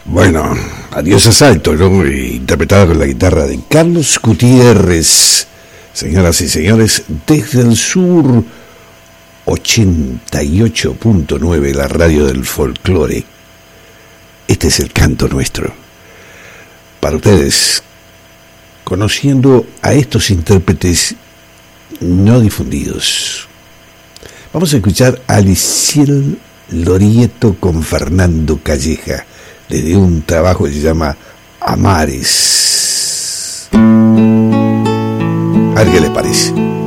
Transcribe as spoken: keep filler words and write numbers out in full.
Bueno, Adiós Asalto, ¿no? Interpretada con la guitarra de Carlos Gutiérrez. Señoras y señores, desde el sur, ochenta y ocho punto nueve, la radio del folclore. Este es el canto nuestro. Para ustedes, conociendo a estos intérpretes no difundidos. Vamos a escuchar a Aliciel Lorieto con Fernando Calleja, desde un trabajo que se llama Amares. A ver qué les parece.